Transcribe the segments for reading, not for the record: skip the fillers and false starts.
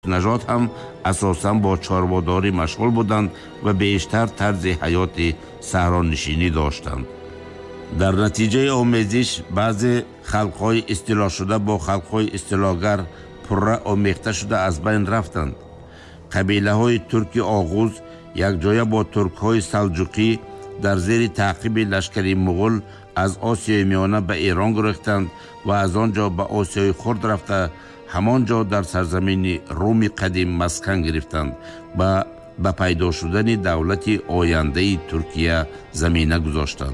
نژاد هم اساساً با چارواداری مشغول بودند و بیشتر طرز حیات صحرانشینی داشتند. در نتیجه آمیزش بعضی خلقهای اصطلاح شده با خلقهای اصطلاحگر پره آمیخته شده از بین رفتند. قبیله های ترک آغوز یک جایه با ترک های سلجوقی در زیر تعقیب لشکری مغول از آسیای میانه به ایران گریختند و از آنجا به آسیای خرد رفته همانجا در سرزمین روم قدیم مسکن گرفتند و به پیدا شدن دولت آینده ترکیه زمینه گذاشتند.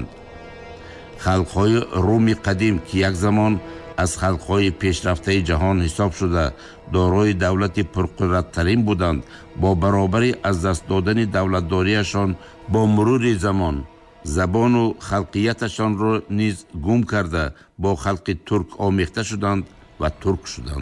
خلقهای روم قدیم که یک زمان از خلقهای پیشرفته جهان حساب شده دارای دولت پرقدرت‌ترین بودند، با برابری از دست دادن دولتداریشان با مرور زمان زبان و خلقیتشان را نیز گم کرده با خلق ترک آمیخته شدند و ترک شدند.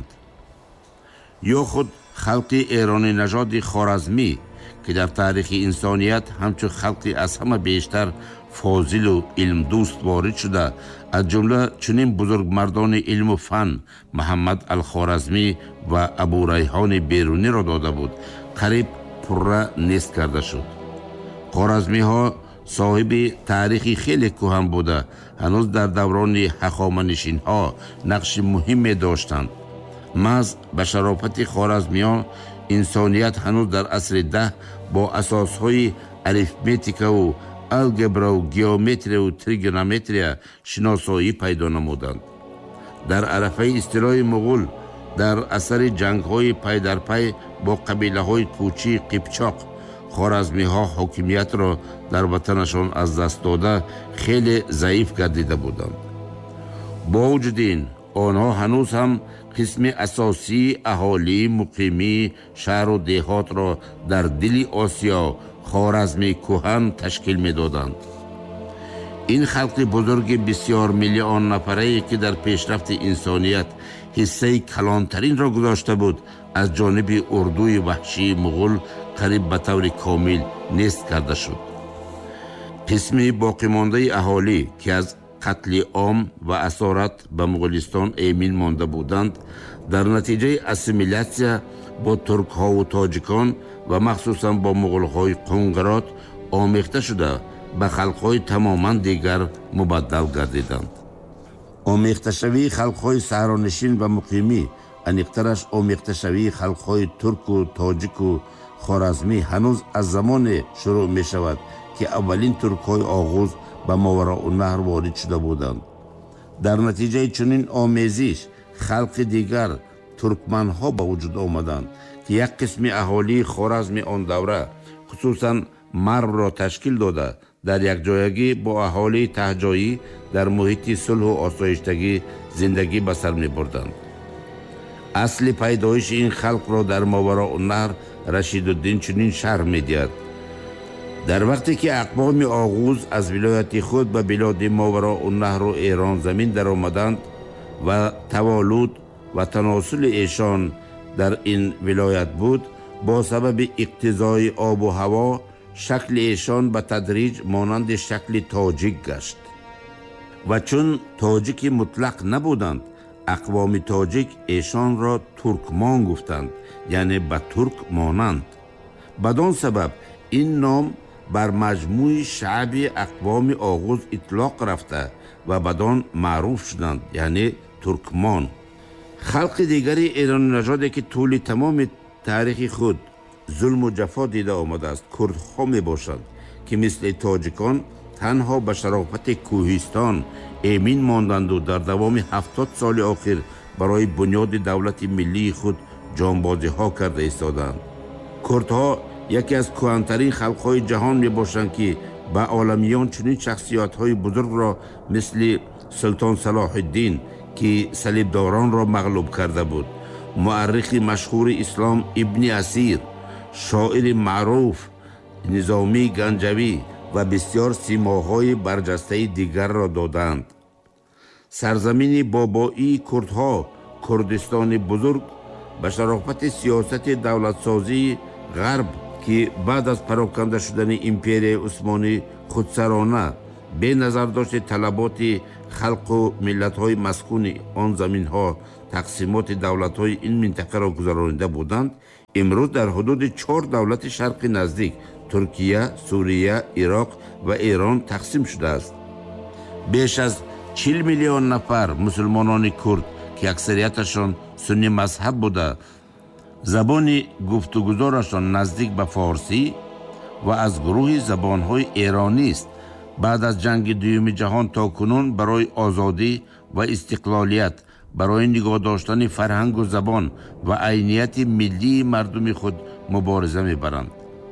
یا خود خلق ایرانی نژاد خوارزمی که در تاریخ انسانیت همچون خلقی از همه بیشتر فاضل و علم دوست وارد شده، از جمله چنین بزرگ مردان علم و فن محمد الخوارزمی و ابو ریحان بیرونی را داده بود، قریب پره نیست کرده شد. خوارزمی ها صاحب تاریخی خیلی کهن بوده، هنوز در دوران هخامنشین ها نقش مهمی داشتند. محض به شرافت خوارزمیان انسانیت هنوز در عصر 10 با اساسهای اریتمتیک و الگبرا و گیومتری و تریگونومتری شناسایی پیدا نمودند. در عرفه اصطلاح مغول در اثر جنگ های پی در پی با قبیله های کوچی قیپچاق خوارزمی ها حاکمیت را در وطنشان از دست داده خیلی ضعیف گردیده بودند. با وجود این آنها هنوز هم قسم اساسی اهالی مقیمی شهر و دهات را در دل آسیا خوارزمی کهن تشکیل می دادند. این خلق بزرگ بسیار میلیون نفره که در پیشرفت انسانیت حصه کلانترین را گذاشته بود، از جانب اردوی وحشی مغول قریب به طور کامل نیست کرده شد. قسمی باقی مانده اهالی که از قتل عام و اسارت به مغولستان ایمن مانده بودند، در نتیجه اسیمیلاسیا با ترک ها و تاجیکان و مخصوصا با مغول های قنگرات آمیخته شده به خلق های تماما دیگر مبدل گردیدند. آمیخته شوی خلق های صحرانشین و مقیمی، انیقترش آمیخته شوی خلق های ترک و تاجیک و خوارزمی هنوز از زمان شروع می شود که اولین ترک های آغوز به ماوراءالنهر وارد شده بودند. در نتیجه چنین آمیزش خلق دیگر ترکمن ها به وجود آمدند که یک قسم اهالی خوارزم آن دوره خصوصا مرو را تشکیل داده در یک جایگی با اهالی تهجایی در محیط صلح و آسایشتگی زندگی به سر می بردند. اصل پیدایش این خلق را در ماوراءالنهر رشیدالدین چنین شرح می دهد: در وقتی که اقوام آغوز از ولایت خود به بلاد ماوراءالنهر و ایران زمین در آمدند و توالد و تناسل ایشان در این ولایت بود، با سبب اقتضای آب و هوا شکل ایشان به تدریج مانند شکل تاجیک گشت و چون تاجیک مطلق نبودند، اقوام تاجیک ایشان را ترکمان گفتند، یعنی به ترک مانند. بدان سبب این نام بر مجموع شعب اقوام آغوز اطلاق رفته و بدان معروف شدند، یعنی ترکمان. خلق دیگری ایرانی نژادی که طول تمام تاریخ خود ظلم و جفا دیده آمده است کردها می باشند که مثل تاجیکان تنها به شرافت کوهستان ایمن ماندند و در دوام 70 سال آخر برای بنیاد دولت ملی خود جانبازی ها کرده ایستادند. کردها یکی از کهن‌ترین خلق‌های جهان می باشند که به عالمیان چنین شخصیت‌های بزرگ را مثل سلطان صلاح الدین که صلیبداران را مغلوب کرده بود، مورخ مشهور اسلام ابن اسیر، شاعر معروف نظامی گنجوی و بسیار سیماهای برجسته دیگر را دادند. سرزمین بابایی کردها، کردستان بزرگ، به شرافت سیاست دولتسازی غرب که بعد از پراکنده شدن امپیری عثمانی خودسرانه به نظر داشت طلبات خلق و ملت‌های مسکون آن زمین‌ها تقسیمات دولت‌های این منطقه را گذرانیده بودند، امروز در حدود 4 دولت شرق نزدیک ترکیه، سوریه، عراق و ایران تقسیم شده است. بیش از 40 میلیون نفر مسلمانان کرد که اکثریتشان سنی مذهب بوده، زبان گفتگوزارشان نزدیک به فارسی و از گروه زبانهای ایرانی است. بعد از جنگ دوم جهان تا کنون برای آزادی و استقلالیت، برای نگاه داشتن فرهنگ و زبان و عینیت ملی مردم خود مبارزه میبرند.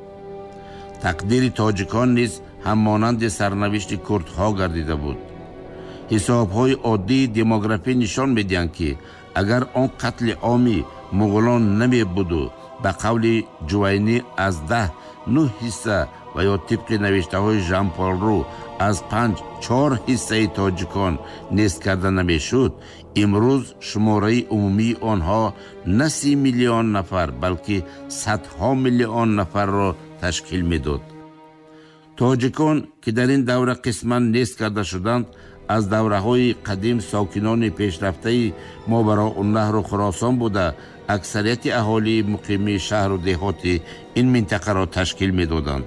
تقدیر تاجیکان نیز همانند سرنوشت کردها گردیده بود. حسابهای عادی دموگرافی نشان میدهند که اگر آن قتل عامی مغولان نمی بود و به قول جوینی از 9 حصه و یا طبق نوشته های ژان پل رو از 4 حصه تاجیکان نیست کرده نمی شد، امروز شماره عمومی آنها نه 30 میلیون نفر بلکه صدها میلیون نفر را تشکیل می داد. تاجیکان که در این دوره قسما نیست کرده شدند، از دوره های قدیم ساکنان پیشرفته ماوراءالنهر و خراسان بوده، اکثریت اهالی مقیمی شهر و دهات این منطقه را تشکیل می دادند.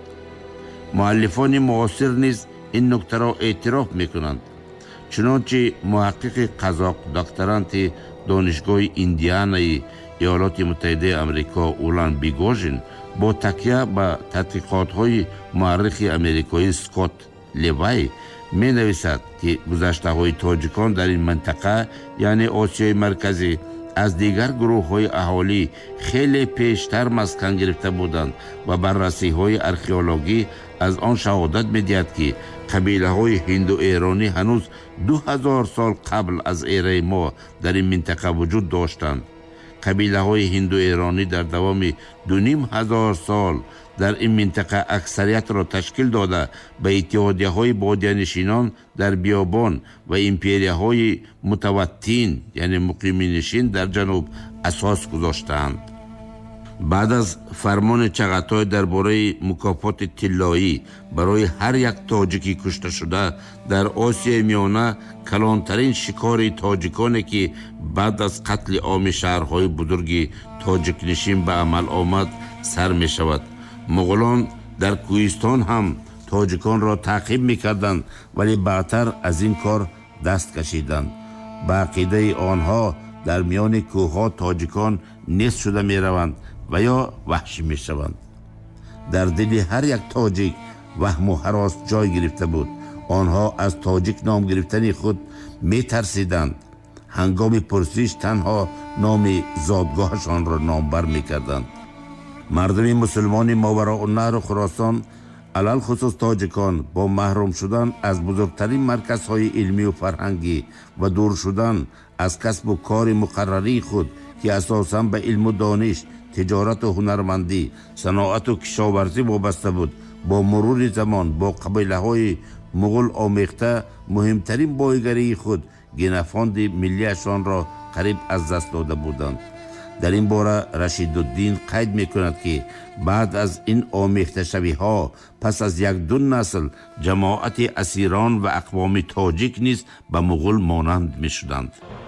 مؤلفان معاصر نیز این نکته را اعتراف می کنند. چنانچه محقق قزاق دکترانت دانشگاه ایندیانای ایالات متحده امریکا اولان بیگوژین با تکیه به تحقیقات های مورخ امریکایی اسکات لیوای می نویسد که گذشته های تاجیکان در این منطقه یعنی آسیای مرکزی از دیگر گروه های اهالی خیلی پیشتر مسکن گرفته بودند و بررسی های ارخئولوژی از آن شهادت می دهد که قبیله های هندو ایرانی هنوز 2000 سال قبل از ایره ما در این منطقه وجود داشتند. قبیله های هندو ایرانی در دوام 2500 سال در این منطقه اکثریت را تشکیل داده به اتحادیه های بادیه‌نشینان در بیابان و امپریه های متوطین یعنی مقیمی نشین در جنوب اساس گذاشتند. بعد از فرمان چغاتای درباره مکافات طلایی برای هر یک تاجیکی کشته شده در آسیای میانه، کلانترین شکار تاجیکانی که بعد از قتل عام شهرهای بزرگ تاجیک نشین به عمل آمد سر می شود. مغولان در کوهستان هم تاجیکان را تعقیب می کردند ولی بعدتر از این کار دست کشیدند. به عقیده آنها در میان کوهها تاجیکان نیست شده می روند و یا وحشی می شوند. در دل هر یک تاجیک وهم و هراس جای گرفته بود. آنها از تاجیک نام گرفتن خود می ترسیدند. هنگام پرسش تنها نام زادگاهشان را نامبر می کردند. مردم مسلمان ماوراءالنهر و خراسان علل خصوص تاجیکان با محروم شدن از بزرگترین مرکزهای علمی و فرهنگی و دور شدن از کسب و کار مقرری خود که اساساً به علم و دانش، تجارت و هنرمندی، صناعت و کشاورزی وابسته بود، با مرور زمان با قبیله های مغول آمیخته مهمترین بایگری خود گنفاند ملیشان را قریب از دست داده بودند. در این باره رشیدالدین قید می کند که بعد از این آمیخته شوی ها پس از 1-2 نسل جماعت اسیران و اقوام تاجیک نیز به مغول مانند می شدند.